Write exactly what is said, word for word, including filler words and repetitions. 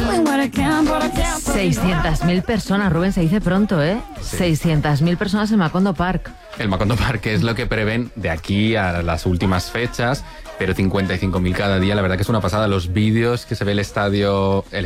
seiscientas mil personas, Rubén, se dice pronto, ¿eh? Sí. seiscientas mil personas en Macondo Park. El Macondo Park es lo que prevén de aquí a las últimas fechas, pero cincuenta y cinco mil cada día, la verdad que es una pasada. Los vídeos que se ve el estadio, el